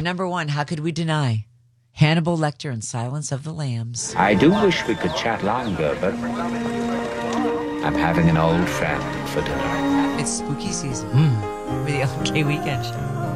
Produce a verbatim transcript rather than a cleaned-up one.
number one, how could we deny? Hannibal Lecter and Silence of the Lambs. I do wish we could chat longer, but I'm having an old friend for dinner. It's spooky season. Mm. With the OK Weekend Show.